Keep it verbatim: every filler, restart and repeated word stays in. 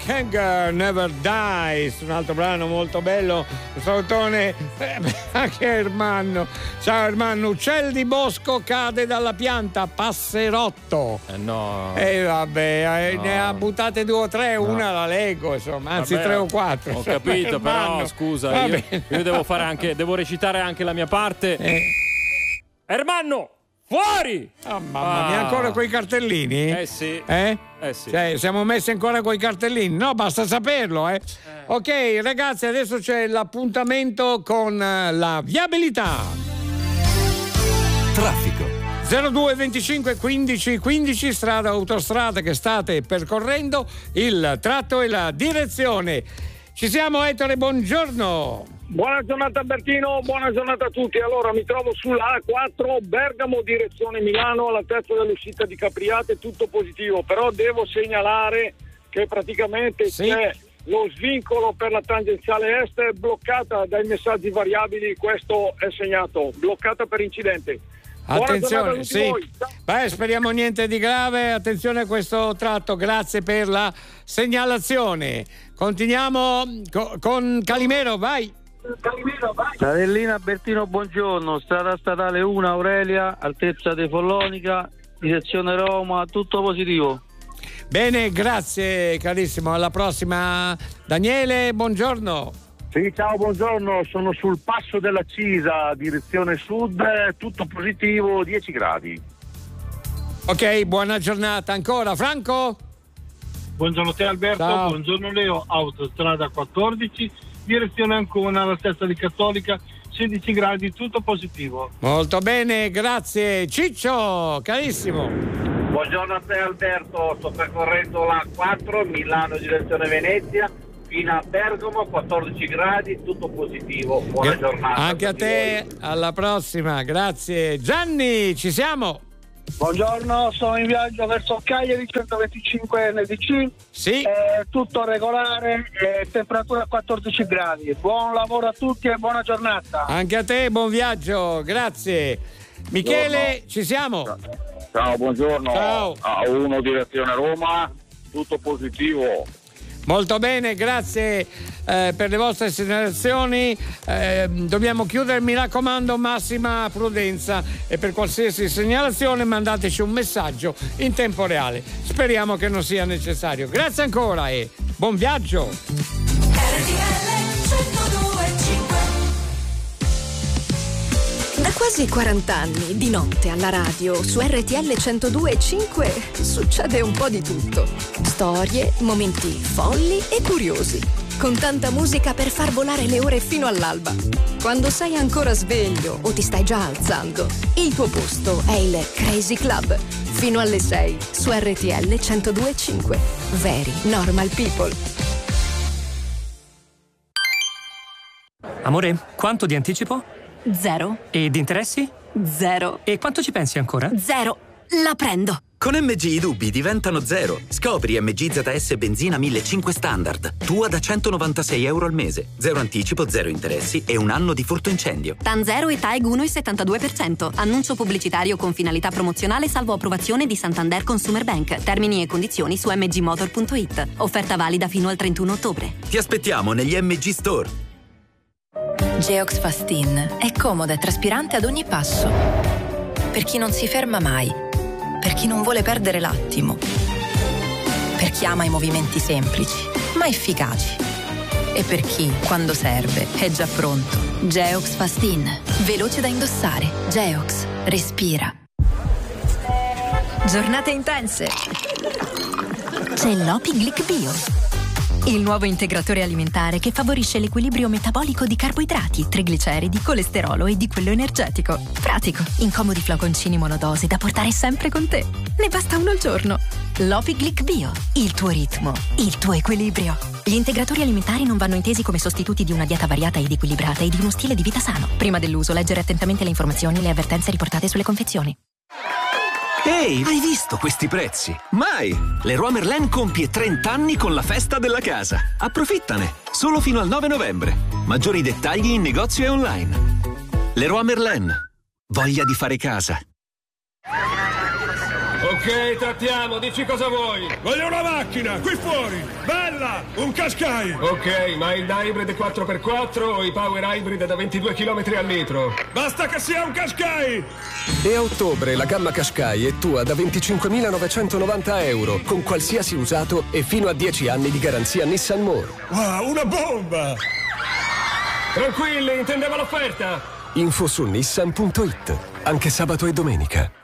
Kangar Never Dies, un altro brano molto bello. Un salutone eh, anche Ermanno. Ciao Ermanno. Uccel di bosco cade dalla pianta, passerotto. Eh no. E eh, vabbè, eh, no. ne ha buttate due o tre, no. Una la leggo, insomma, anzi vabbè, tre o quattro. Ho capito, Ermanno. Però scusa, io, io devo fare anche, devo recitare anche la mia parte. Eh. Ermanno! Fuori! Oh, mamma mia, ah. ancora quei cartellini? Eh sì. Eh? Eh sì. Cioè, siamo messi ancora coi cartellini? No, basta saperlo, eh. eh. Ok, ragazzi, adesso c'è l'appuntamento con la viabilità. Traffico. zero due venticinque quindici quindici, strada autostrada che state percorrendo, il tratto e la direzione. Ci siamo, Ettore, buongiorno. Buona giornata Bertino, buona giornata a tutti. Allora, mi trovo sulla A quattro Bergamo direzione Milano, all'altezza dell'uscita di Capriate, tutto positivo, però devo segnalare che praticamente sì. c'è lo svincolo per la tangenziale est è bloccata dai messaggi variabili, questo è segnato, bloccata per incidente. Attenzione, sì. Beh, speriamo niente di grave. Attenzione a questo tratto, grazie per la segnalazione. Continuiamo co- con Calimero, vai. Stradellina Bertino, buongiorno. Strada statale uno Aurelia, altezza De Follonica, direzione Roma, tutto positivo. Bene, grazie carissimo. Alla prossima. Daniele, buongiorno. Sì, ciao, buongiorno. Sono sul passo della Cisa, direzione sud, tutto positivo, dieci gradi. Ok, buona giornata ancora. Franco? Buongiorno a te Alberto, ciao. Buongiorno Leo, autostrada quattordici, direzione Ancona, all'altezza di Cattolica, sedici gradi, tutto positivo. Molto bene, grazie. Ciccio, carissimo. Buongiorno a te Alberto, sto percorrendo la A quattro, Milano direzione Venezia, fino a Bergamo, quattordici gradi, tutto positivo. Buona Gra- giornata. Anche a te, voi. Alla prossima, grazie. Gianni, ci siamo? Buongiorno, sono in viaggio verso Cagliari, centoventicinque N D C. Sì. Eh, tutto regolare, eh, temperatura quattordici gradi. Buon lavoro a tutti e buona giornata. Anche a te, buon viaggio, grazie. Michele, buongiorno. Ci siamo? Ciao, buongiorno. Ciao. A uno direzione Roma, tutto positivo. Molto bene, grazie eh, per le vostre segnalazioni. Eh, dobbiamo chiudere, mi raccomando, massima prudenza, e per qualsiasi segnalazione mandateci un messaggio in tempo reale. Speriamo che non sia necessario. Grazie ancora e buon viaggio. Da quasi quaranta anni, di notte alla radio, su R T L centodue e cinque, succede un po' di tutto. Storie, momenti folli e curiosi. Con tanta musica per far volare le ore fino all'alba. Quando sei ancora sveglio o ti stai già alzando, il tuo posto è il Crazy Club. Fino alle sei, su R T L centodue e cinque. Very Normal People. Amore, quanto di anticipo? Zero. E di interessi? Zero. E quanto ci pensi ancora? Zero. La prendo. Con M G i dubbi diventano zero. Scopri M G Z S benzina millecinquecento standard. Tua da centonovantasei euro al mese. Zero anticipo, zero interessi e un anno di furto incendio. TAN zero e T A E G uno virgola settantadue per cento. Annuncio pubblicitario con finalità promozionale salvo approvazione di Santander Consumer Bank. Termini e condizioni su m g motor punto i t. Offerta valida fino al trentuno ottobre. Ti aspettiamo negli M G Store. Geox Fastin è comoda e traspirante ad ogni passo. Per chi non si ferma mai, per chi non vuole perdere l'attimo, per chi ama i movimenti semplici ma efficaci e per chi, quando serve, è già pronto. Geox Fastin, veloce da indossare. Geox, respira. Giornate intense. C'è l'Opi Glic Bio, il nuovo integratore alimentare che favorisce l'equilibrio metabolico di carboidrati, trigliceridi, colesterolo e di quello energetico. Pratico, in comodi flaconcini monodose da portare sempre con te. Ne basta uno al giorno. L'Opi Glic Bio, il tuo ritmo, il tuo equilibrio. Gli integratori alimentari non vanno intesi come sostituti di una dieta variata ed equilibrata e di uno stile di vita sano. Prima dell'uso, leggere attentamente le informazioni e le avvertenze riportate sulle confezioni. Ehi, hai visto questi prezzi? Mai! Leroy Merlin compie trenta anni con la festa della casa. Approfittane! Solo fino al nove novembre. Maggiori dettagli in negozio e online. Leroy Merlin. Voglia di fare casa. Ok, Ok, trattiamo, dici cosa vuoi. Voglio una macchina, qui fuori, bella, un Qashqai. Ok, ma il hybrid quattro per quattro o i power hybrid da ventidue chilometri al litro? Basta che sia un Qashqai. E a ottobre la gamma Qashqai è tua da venticinquemilanovecentovananta euro, con qualsiasi usato e fino a dieci anni di garanzia Nissan More. Wow, una bomba! Tranquilli, intendevo l'offerta. Info su nissan punto it, anche sabato e domenica.